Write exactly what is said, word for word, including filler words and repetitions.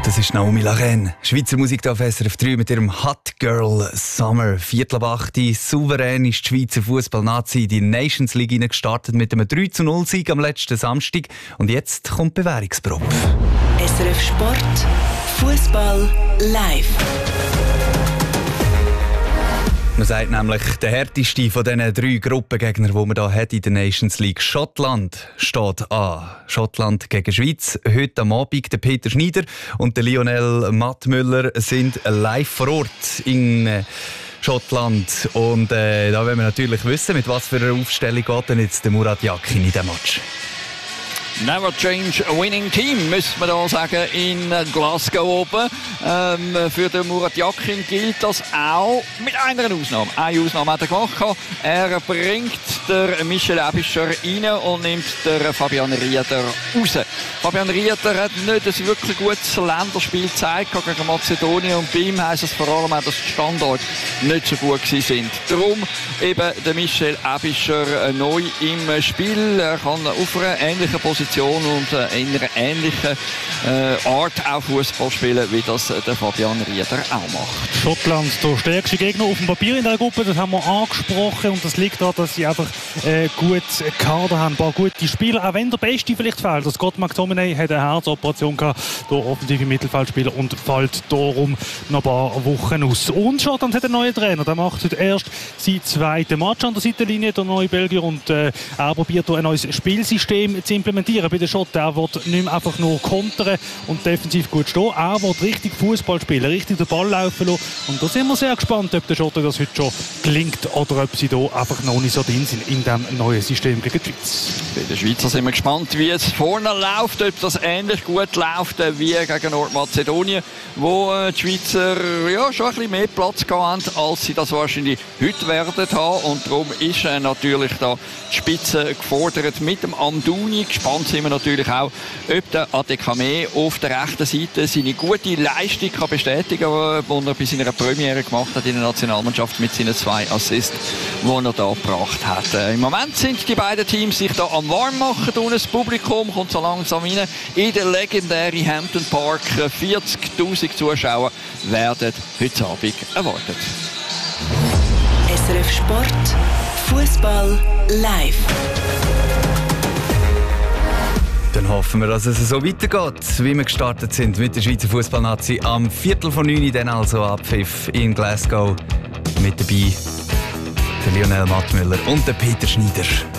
Das ist Naomi Laurent. Schweizer Musik auf S R F drei mit ihrem Hot Girl Summer. Viertel ab acht, souverän ist die Schweizer Fußball-Nazi in die Nations League gestartet mit einem drei zu null Sieg am letzten Samstag. Und jetzt kommt die Bewährungsprobe. S R F Sport, Fußball live. Man sagt nämlich, der härteste von diesen drei Gruppengegnern, die man hier hat in der Nations League, Schottland, steht an. Schottland gegen Schweiz. Heute am Abend der Peter Schneider und der Lionel Mattmüller sind live vor Ort in äh, Schottland. Und äh, da wollen wir natürlich wissen, mit was für einer Aufstellung geht denn jetzt der Murat Yakin in diesem Match. Never change a winning team, müsste man da sagen, in Glasgow oben. Ähm, für den Murat Yakin gilt das auch mit einer Ausnahme. Eine Ausnahme hat er gemacht. Er bringt den Michel Aebischer rein und nimmt den Fabian Rieder raus. Fabian Rieder hat nicht ein wirklich gutes Länderspiel gezeigt gegen Mazedonien und bei ihm heisst es vor allem auch, dass die Standards nicht so gut sind. Darum eben der Michel Aebischer neu im Spiel. Er kann auf einer ähnlichen Position und in einer ähnlichen äh, Art auch Fußball spielen, wie das der Fabian Rieder auch macht. Schottland, der stärkste Gegner auf dem Papier in der Gruppe, das haben wir angesprochen und das liegt daran, dass sie einfach äh, gut Kader haben, ein paar gute Spieler, auch wenn der Beste vielleicht fehlt. Der Scott McTominay hat eine Herzoperation gehabt, der offensive Mittelfeldspieler, und fällt darum noch ein paar Wochen aus. Und Schottland hat einen neuen Trainer, der macht heute erst seinen zweiten Match an der Seitenlinie, der neue Belgier, und äh, er probiert ein neues Spielsystem zu implementieren. Bei den Schotten, er will nicht mehr einfach nur kontern und defensiv gut stehen, er will richtig Fußball spielen, richtig den Ball laufen lassen. Und da sind wir sehr gespannt, ob den Schotten das heute schon gelingt oder ob sie da einfach noch nicht so drin sind in diesem neuen System gegen die Schweiz. Bei den Schweizer sind wir gespannt, wie es vorne läuft, ob das ähnlich gut läuft wie gegen Nordmazedonien, wo die Schweizer ja, schon ein bisschen mehr Platz haben, als sie das wahrscheinlich heute werden haben. Und darum ist natürlich da die Spitze gefordert mit dem Amdouni. Gespannt sind wir natürlich auch, ob der Adekame auf der rechten Seite seine gute Leistung kann bestätigen kann, die er bei seiner Premiere gemacht hat in der Nationalmannschaft mit seinen zwei Assists, die er da gebracht hat. Im Moment sind die beiden Teams sich da am warm machen. Und das Publikum kommt so langsam rein in den legendären Hampton Park. vierzigtausend Zuschauer werden heute Abend erwartet. S R F Sport, Fußball live. Dann hoffen wir, dass es so weitergeht, wie wir gestartet sind mit der Schweizer Fußballnazi am Viertel von neun, dann also Abpfiff in Glasgow. Mit dabei der Lionel Mattmüller und der Peter Schneider.